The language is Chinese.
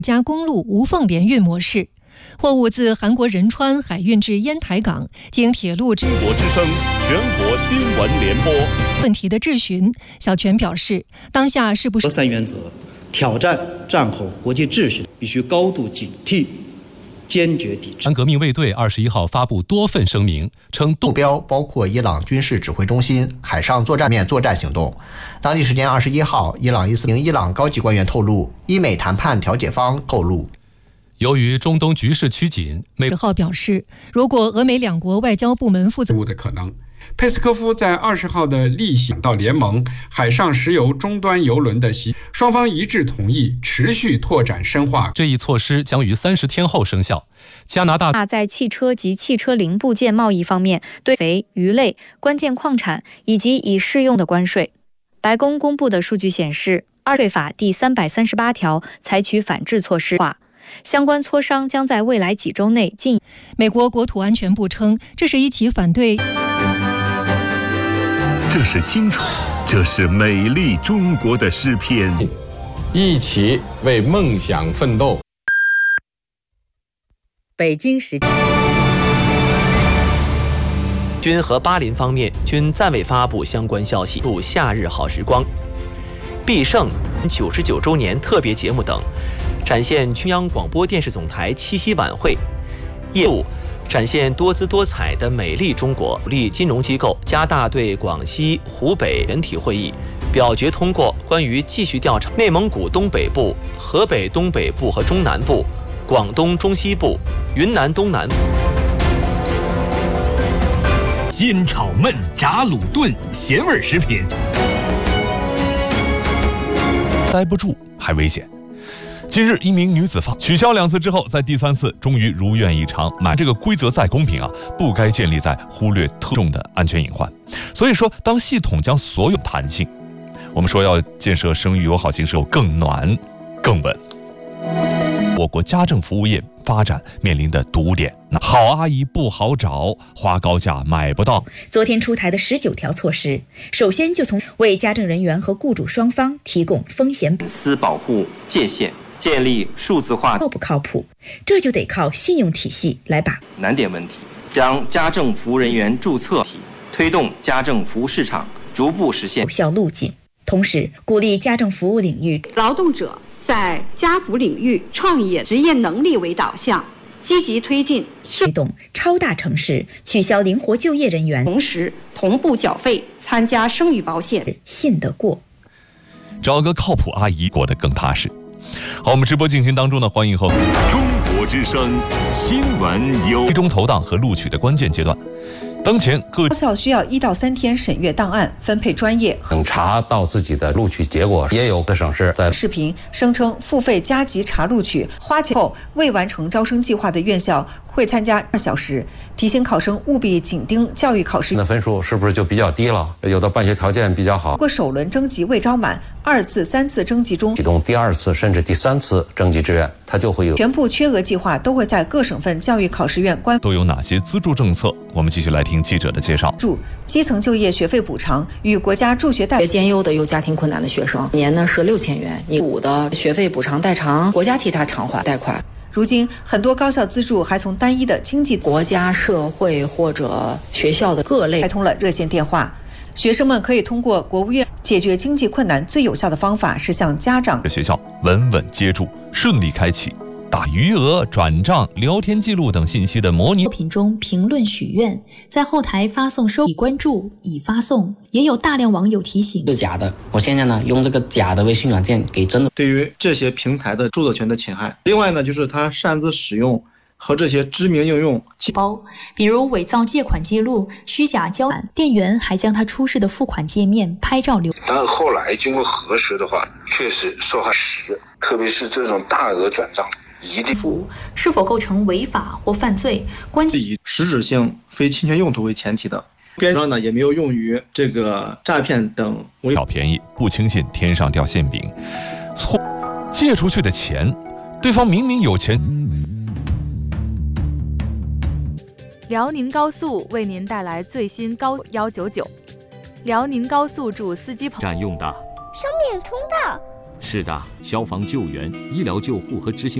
加公路无缝联运模式。货物自韩国仁川海运至烟台港，经铁路至国之声全国新闻联播。 问题的质询，小泉表示，当下是不是三原则，挑战战后国际秩序，必须高度警惕，坚决抵制。 革命卫队21号发布多份声明，称目标包括伊朗军事指挥中心海上作战面作战行动。当地时间21号，伊朗高级官员透露，伊美谈判调解方透露。 由于中东局势趋紧， 10号表示，如果俄美两国外交部门负责的可能。佩斯科夫在20号的例行到联盟海上石油终端油轮的袭，双方一致同意持续拓展深化。 这一措施将于30天后生效。加拿大在汽车及汽车零部件贸易方面对肥、鱼类、关键矿产以及已适用的关税。白宫公布的数据显示，税法第338条采取反制措施。相关磋商将在未来几周内进。 美国国土安全部称，这是一起反对。 这是清楚，这是美丽中国的诗篇。 一起为梦想奋斗。 北京时间， 军和巴林方面均暂未发布相关消息。度夏日好时光、必胜99周年特别节目等。展现中央广播电视总台七夕晚会业务，展现多姿多彩的美丽中国。鼓励金融机构加大对广西、湖北全体会议表决通过关于继续调查内蒙古东北部、河北东北部和中南部、广东中西部、云南东南部。 煎炒焖炸卤炖咸味食品， 待不住还危险。近日，一名女子取消2次之后，在第3次终于如愿以偿。这个规则再公平不该建立在忽略特重的安全隐患。所以说，当系统将所有弹性，我们说要建设生育友好形势更暖、更稳。我国家政服务业发展面临的堵点，好阿姨不好找，花高价买不到。 昨天出台的19条措施，首先就从为家政人员和雇主双方提供风险隐私保护界限。建立数字化靠不靠谱，这就得靠信用体系来把难点问题，将家政服务人员注册推动家政服务市场逐步实现有效路径。同时，鼓励家政服务领域劳动者在家服领域创业职业能力为导向，积极推动超大城市取消灵活就业人员， 同时同步缴费参加生育保险， 信得过。 找个靠谱阿姨，过得更踏实。好，我们直播进行当中呢，欢迎后中国之声新闻有最终投档和录取的关键阶段。当前各高校需要1到3天审阅档案，分配专业。 等查到自己的录取结果，也有的省市在视频声称付费加急查录取，花钱后未完成招生计划的院校会参加2小时，提醒考生务必紧盯教育考试。 那分数是不是就比较低了？有的办学条件比较好。 如果首轮征集未招满，2次、3次征集中启动第2次甚至第3次征集志愿，它就会有全部缺额计划都会在各省份教育考试院都有哪些资助政策？我们继续来听记者的介绍。 基层就业学费补偿与国家助学贷学兼优的有家庭困难的学生，年呢是6000元，5的学费补偿代偿，国家替他偿还贷款。 如今，很多高校资助还从单一的经济、 国家、社会或者学校的各类开通了热线电话，学生们可以通过国务院解决经济困难最有效的方法是向家长。 学校稳稳接住，顺利开启。打余额、转账、聊天记录等信息的模拟。 作品中评论许愿，在后台发送收已关注、已发送，也有大量网友提醒是假的。我现在呢用这个假的微信软件给真的。 对于这些平台的著作权的侵害，另外呢就是他擅自使用和这些知名应用包，比如伪造借款记录、虚假交款，店员还将他出示的付款界面拍照留。 但后来经过核实的话，确实受害实，特别是这种大额转账。 是否构成违法或犯罪，关键以实质性非侵权用途为前提的。边上呢也没有用于这个诈骗等小便宜，不轻信天上掉馅饼。借出去的钱，对方明明有钱。 辽宁高速为您带来最新高199。辽宁高速主司机占用的双面通道。 市大消防救援、医疗救护和执行